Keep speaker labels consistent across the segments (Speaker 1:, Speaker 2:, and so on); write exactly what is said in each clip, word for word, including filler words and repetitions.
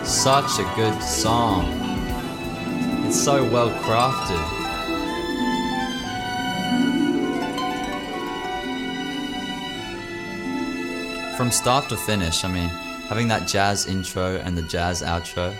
Speaker 1: Such a good song. It's so well crafted. From start to finish, I mean, having that jazz intro and the jazz outro,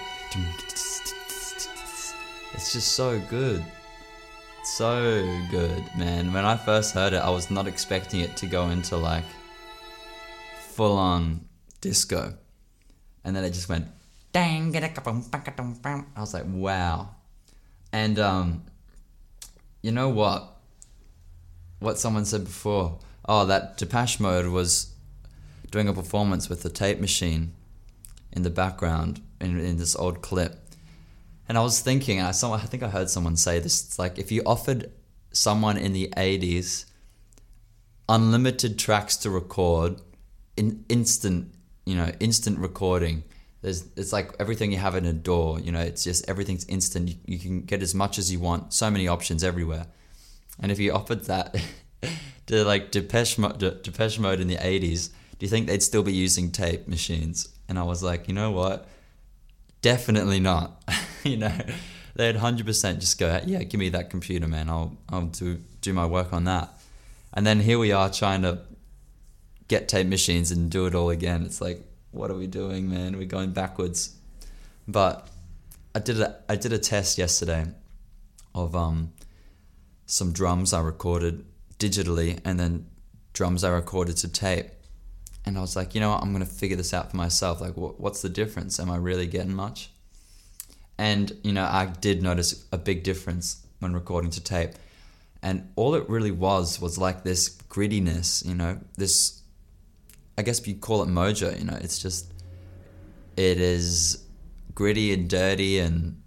Speaker 1: it's just so good. So good, man. When I first heard it, I was not expecting it to go into like full on disco. And then it just went dang. I was like, wow. And um, you know what? What someone said before. Oh, that Depeche Mode was doing a performance with the tape machine in the background in, in this old clip. And I was thinking, I saw, I think I heard someone say this, it's like if you offered someone in the eighties unlimited tracks to record, in instant, you know, instant recording. There's, it's like everything you have in a door, you know, it's just everything's instant. You, you can get as much as you want, so many options everywhere. And if you offered that to like Depeche Mode, Depeche Mode in the eighties, do you think they'd still be using tape machines? And I was like, you know what? Definitely not. You know, they'd one hundred percent just go, yeah, give me that computer, man. I'll I'll do do my work on that. And then here we are trying to get tape machines and do it all again. It's like, what are we doing, man? We're going backwards. But I did a I did a test yesterday of um some drums I recorded digitally and then drums I recorded to tape. And I was like, you know what? I'm going to figure this out for myself. Like, wh- what's the difference? Am I really getting much? And, you know, I did notice a big difference when recording to tape. And all it really was was like this grittiness, you know, this, I guess you call it mojo, you know, it's just, it is gritty and dirty and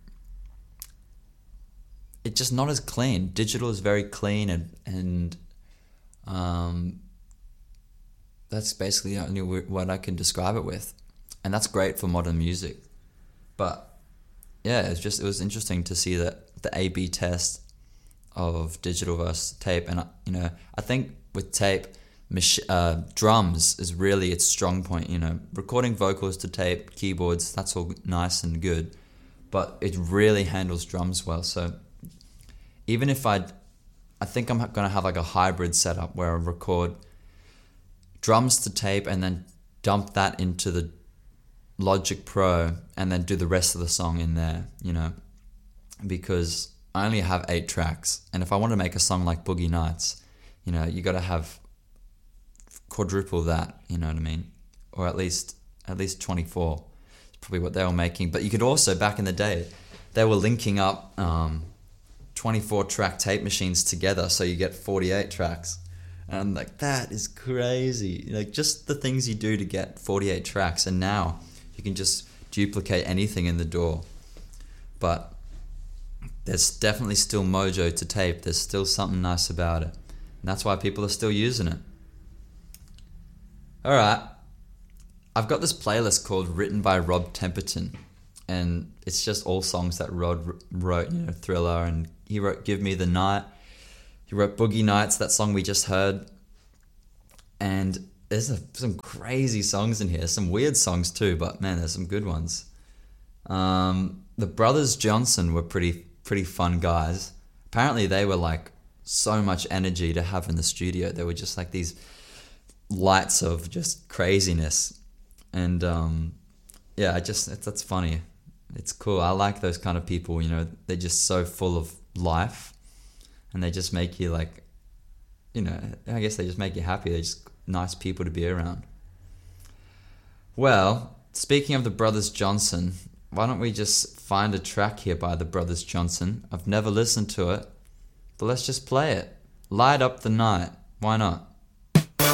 Speaker 1: it's just not as clean. Digital is very clean and, and um, that's basically only what I can describe it with. And that's great for modern music. But yeah, it's just, it was interesting to see that the A B test of digital versus tape. And, you know, I think with tape, mach- uh, drums is really its strong point, you know, recording vocals to tape, keyboards, that's all nice and good, but it really handles drums well. So even if I, I think I'm going to have like a hybrid setup where I record drums to tape and then dump that into the Logic Pro and then do the rest of the song in there, you know, because I only have eight tracks. And if I want to make a song like Boogie Nights, you know, you got to have quadruple that, you know what I mean? Or at least, at least twenty-four. It's probably what they were making. But you could also, back in the day, they were linking up um, twenty-four track tape machines together. So you get forty-eight tracks. And I'm like, that is crazy. Like just the things you do to get forty-eight tracks. And now you can just duplicate anything in the D A W. But there's definitely still mojo to tape. There's still something nice about it. And that's why people are still using it. Alright. I've got this playlist called Written by Rob Temperton. And it's just all songs that Rod wrote, you know, Thriller. And he wrote Give Me the Night. He wrote Boogie Nights, that song we just heard. And there's a, some crazy songs in here. Some weird songs too, but man, there's some good ones. Um, the Brothers Johnson were pretty pretty fun guys. Apparently they were like so much energy to have in the studio. They were just like these lights of just craziness. And um, yeah, I just, it's, that's funny. It's cool. I like those kind of people, you know, they're just so full of life. And they just make you like, you know, I guess they just make you happy. They're just nice people to be around. Well, speaking of the Brothers Johnson, why don't we just find a track here by the Brothers Johnson? I've never listened to it, but let's just play it. Light Up the Night. Why not?